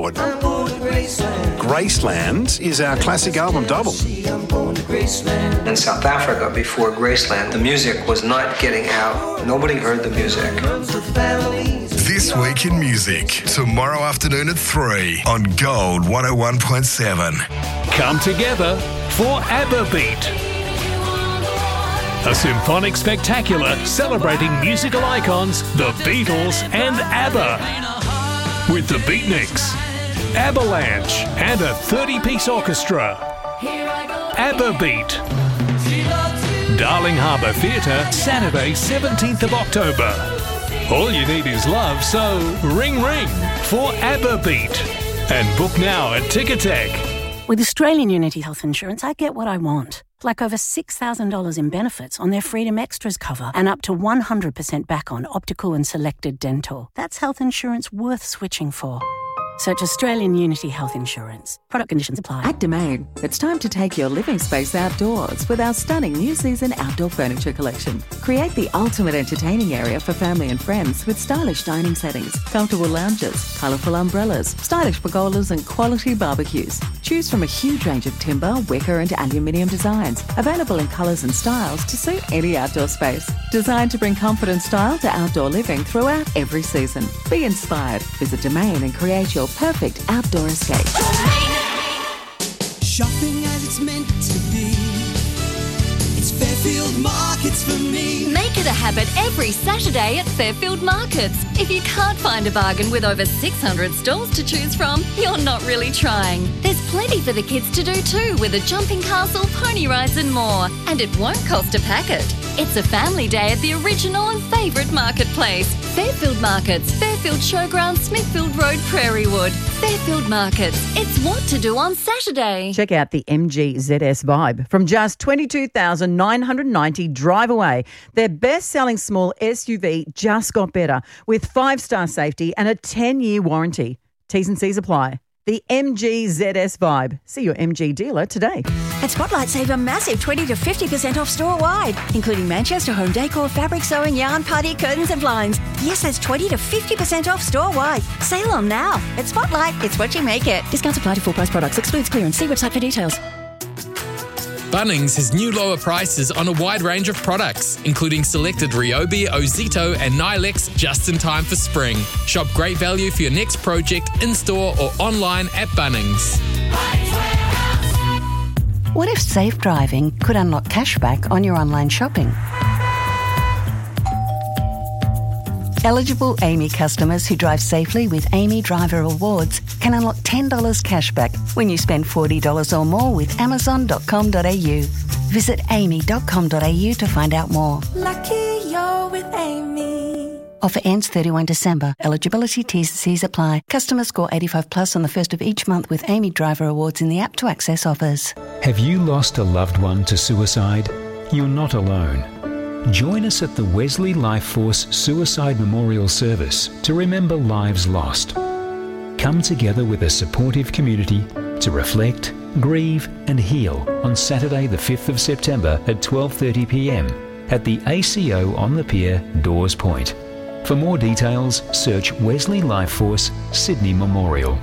Award. Graceland is our classic album double. In South Africa, before Graceland, the music was not getting out. Nobody heard the music. This Week in Music, tomorrow afternoon at 3 on Gold 101.7. Come together for ABBA Beat. A symphonic spectacular celebrating musical icons, the Beatles and ABBA. With the Beatniks, Avalanche and a 30-piece orchestra. ABBA Beat. Darling Harbour Theatre, Saturday 17th of October. All you need is love, so ring ring for ABBA Beat. And book now at Ticketek. With Australian Unity Health Insurance, I get what I want. Like over $6,000 in benefits on their Freedom Extras cover and up to 100% back on optical and selected dental. That's health insurance worth switching for. Search Australian Unity Health Insurance. Product conditions apply. At Domain, it's time to take your living space outdoors with our stunning new season outdoor furniture collection. Create the ultimate entertaining area for family and friends with stylish dining settings, comfortable lounges, colourful umbrellas, stylish pergolas and quality barbecues. Choose from a huge range of timber, wicker and aluminium designs, available in colours and styles to suit any outdoor space. Designed to bring comfort and style to outdoor living throughout every season. Be inspired. Visit Domain and create your perfect outdoor escape. Shopping as it's meant to be. It's Fairfield Markets for me. Make it a habit every Saturday at Fairfield Markets. If you can't find a bargain with over 600 stalls to choose from, you're not really trying. There's plenty for the kids to do too, with a jumping castle, pony rides and more. And it won't cost a packet. It's a family day at the original and favourite marketplace. Fairfield Markets, Fairfield Showground, Smithfield Road, Prairie Wood. Fairfield Markets. It's what to do on Saturday. Check out the MG ZS Vibe from just $22,990 drive away. Their best-selling small SUV just got better with 5-star safety and a 10-year warranty. T's and C's apply. The MG ZS Vibe. See your MG dealer today. At Spotlight, save a massive 20 to 50% off store-wide, including Manchester home decor, fabric sewing, yarn, party, curtains and blinds. Yes, that's 20 to 50% off store-wide. Sale on now. At Spotlight, it's what you make it. Discounts apply to full-price products. Excludes clearance. See website for details. Bunnings has new lower prices on a wide range of products, including selected Ryobi, Ozito and Nilex just in time for spring. Shop great value for your next project in-store or online at Bunnings. What if safe driving could unlock cashback on your online shopping? Eligible AAMI customers who drive safely with AAMI Driver Rewards can unlock $10 cashback when you spend $40 or more with Amazon.com.au. Visit aami.com.au to find out more. Lucky you're with Amy. Offer ends 31 December. Eligibility T's and C's apply. Customers score 85 plus on the first of each month with AAMI Driver Rewards in the app to access offers. Have you lost a loved one to suicide? You're not alone. Join us at the Wesley Life Force Suicide Memorial Service to remember lives lost. Come together with a supportive community to reflect, grieve and heal on Saturday the 5th of September at 12:30pm at the ACO on the Pier, Dawes Point. For more details, search Wesley Life Force Sydney Memorial.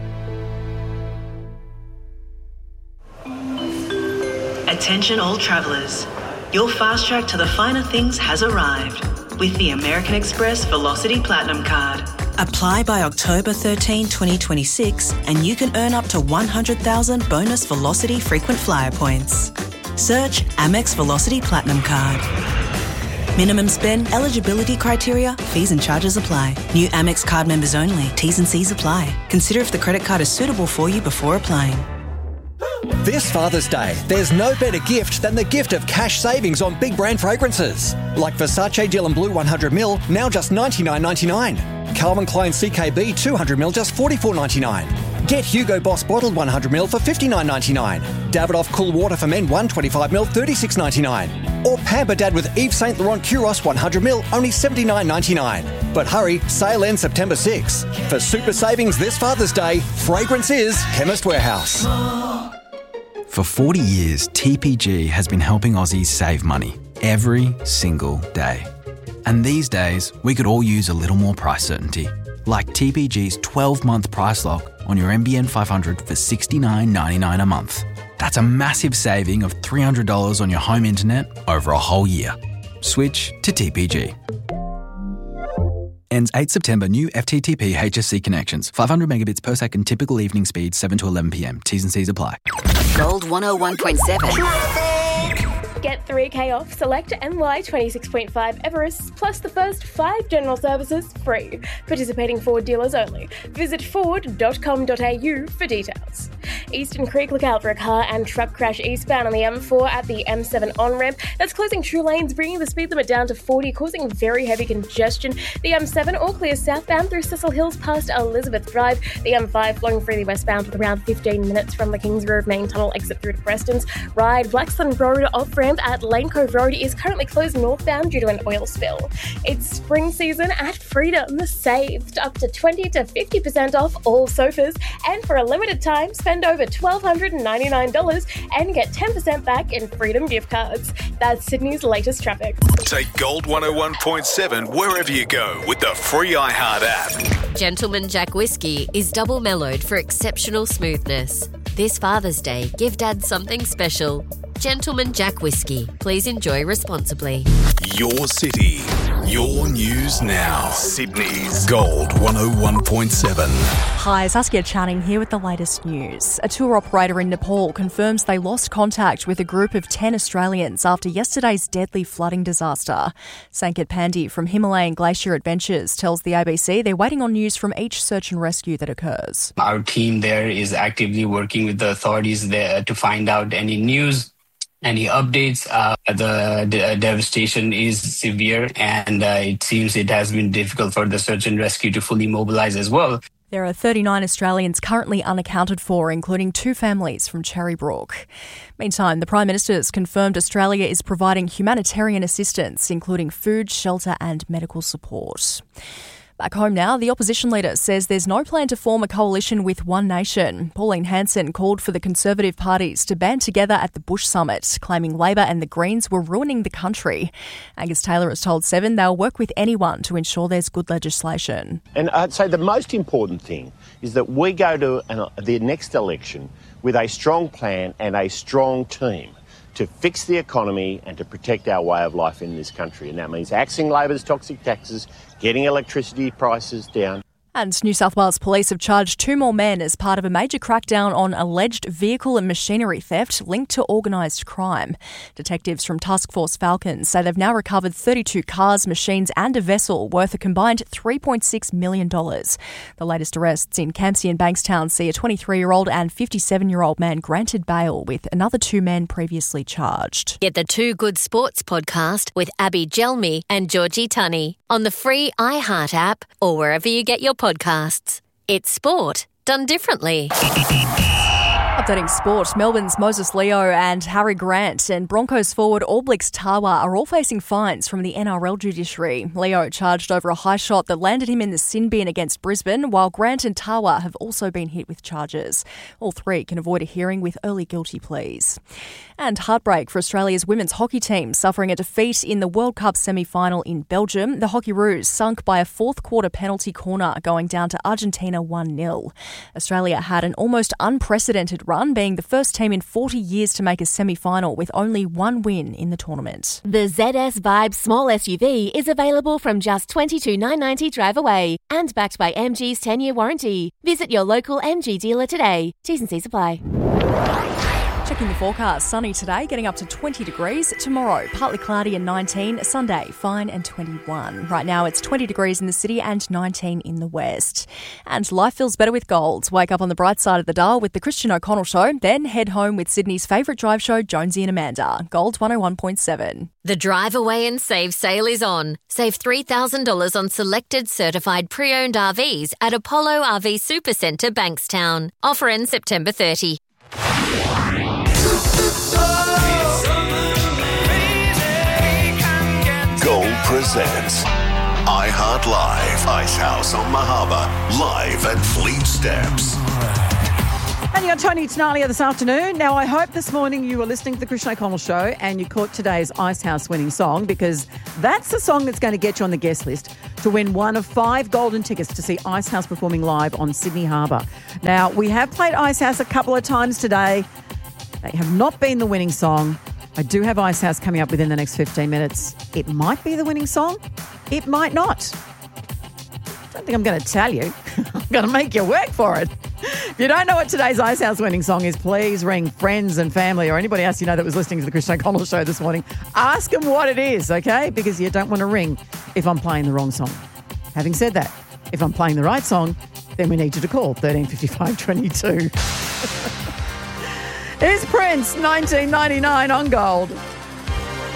Attention all travellers. Your fast track to the finer things has arrived with the American Express Velocity Platinum Card. Apply by October 13, 2026 and you can earn up to 100,000 bonus Velocity frequent flyer points. Search Amex Velocity Platinum Card. Minimum spend, eligibility criteria, fees and charges apply. New Amex card members only. T's and C's apply. Consider if the credit card is suitable for you before applying. This Father's Day, there's no better gift than the gift of cash savings on big brand fragrances. Like Versace Dylan Blue 100ml, now just $99.99. Calvin Klein CKB 200ml, just $44.99. Get Hugo Boss Bottled 100ml for $59.99. Davidoff Cool Water for Men 125ml, $36.99. Or Pamper Dad with Yves Saint Laurent Kuros 100ml, only $79.99. But hurry, sale ends September 6. For super savings this Father's Day, fragrance is Chemist Warehouse. For 40 years, TPG has been helping Aussies save money every single day. And these days, we could all use a little more price certainty. like TPG's 12-month price lock on your NBN 500 for $69.99 a month. That's a massive saving of $300 on your home internet over a whole year. Switch to TPG. Ends 8 September. New FTTP HSC connections. 500 megabits per second. Typical evening speed 7 to 11 p.m. T's and C's apply. Gold 101.7. Get 3K off select NY 26.5 Everest plus the first 5 general services free. Participating Ford dealers only. Visit ford.com.au for details. Eastern Creek, look out for a car and truck crash eastbound on the M4 at the M7 on-ramp. That's closing 2 lanes, bringing the speed limit down to 40, causing very heavy congestion. The M7 all clear southbound through Cecil Hills past Elizabeth Drive. The M5 flowing freely westbound with around 15 minutes from the Kings Grove main tunnel exit through to Preston's. Ride Blackstone Road off-ramp at Lane Cove Road is currently closed northbound due to an oil spill. It's spring season at Freedom. Saved up to 20 to 50% off all sofas, and for a limited time, spend over $1,299 and get 10% back in Freedom gift cards. That's Sydney's latest traffic. Take Gold 101.7 wherever you go with the free iHeart app. Gentleman Jack Whiskey is double mellowed for exceptional smoothness. This Father's Day, give Dad something special. Gentleman Jack Whiskey. Please enjoy responsibly. Your city, your news now. Sydney's Gold 101.7. Hi, Saskia Channing here with the latest news. A tour operator in Nepal confirms they lost contact with a group of 10 Australians after yesterday's deadly flooding disaster. Sanket Pandey from Himalayan Glacier Adventures tells the ABC they're waiting on news from each search and rescue that occurs. Our team there is actively working with the authorities there to find out any news, any updates. The devastation is severe, and it seems it has been difficult for the search and rescue to fully mobilise as well. There are 39 Australians currently unaccounted for, including 2 families from Cherrybrook. Meantime, the Prime Minister has confirmed Australia is providing humanitarian assistance, including food, shelter and medical support. Back home now, the opposition leader says there's no plan to form a coalition with One Nation. Pauline Hanson called for the Conservative parties to band together at the Bush Summit, claiming Labor and the Greens were ruining the country. Angus Taylor has told Seven they'll work with anyone to ensure there's good legislation. And I'd say the most important thing is that we go to the next election with a strong plan and a strong team to fix the economy and to protect our way of life in this country. And that means axing Labor's toxic taxes, getting electricity prices down. And New South Wales Police have charged 2 more men as part of a major crackdown on alleged vehicle and machinery theft linked to organised crime. Detectives from Task Force Falcons say they've now recovered 32 cars, machines and a vessel worth a combined $3.6 million. The latest arrests in Campsie and Bankstown see a 23-year-old and 57-year-old man granted bail, with another 2 men previously charged. Get the Two Good Sports podcast with Abby Gelmi and Georgie Tunney on the free iHeart app or wherever you get your podcasts. It's sport done differently. Updating sport, Melbourne's Moses Leo and Harry Grant and Broncos forward All Blacks Tawa are all facing fines from the NRL judiciary. Leo charged over a high shot that landed him in the sin bin against Brisbane, while Grant and Tawa have also been hit with charges. All 3 can avoid a hearing with early guilty pleas. And heartbreak for Australia's women's hockey team, suffering a defeat in the World Cup semi-final in Belgium. The Hockeyroos sunk by a 4th quarter penalty corner, going down to Argentina 1-0. Australia had an almost unprecedented run, being the first team in 40 years to make a semi-final with only 1 win in the tournament. The ZS Vibe small SUV is available from just $22,990 drive away and backed by MG's 10-year warranty. Visit your local MG dealer today. T's and C's apply. Checking the forecast, sunny today, getting up to 20 degrees. Tomorrow, partly cloudy and 19. Sunday, fine and 21. Right now, it's 20 degrees in the city and 19 in the west. And life feels better with gold. Wake up on the bright side of the dial with the Christian O'Connell Show, then head home with Sydney's favourite drive show, Jonesy and Amanda. Gold 101.7. The Drive Away and Save sale is on. Save $3,000 on selected certified pre-owned RVs at Apollo RV Supercentre, Bankstown. Offer ends September 30. Gold presents iHeart Live, Ice House on Mahaba, live at Fleet Steps. You got Tony Tenalia this afternoon. Now, I hope this morning you were listening to the Christian O'Connell Show and you caught today's Icehouse winning song, because that's the song that's going to get you on the guest list to win one of 5 golden tickets to see Icehouse performing live on Sydney Harbour. Now, we have played Icehouse a couple of times today. They have not been the winning song. I do have Icehouse coming up within the next 15 minutes. It might be the winning song. It might not. I don't think I'm going to tell you. I'm going to make you work for it. If you don't know what today's Icehouse winning song is, please ring friends and family or anybody else you know that was listening to the Christian O'Connell Show this morning. Ask them what it is, okay? Because you don't want to ring if I'm playing the wrong song. Having said that, if I'm playing the right song, then we need you to call 135522. Here's Prince, 1999 on Gold.